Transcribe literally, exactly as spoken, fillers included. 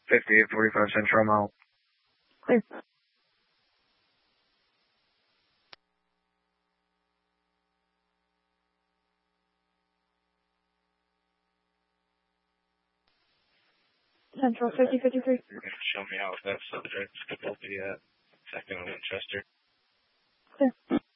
fifty-eight forty-five Central, I'm out. Clear. Central fifty fifty-three. You're going to show me out with that subject. Could be at second on Winchester. Clear.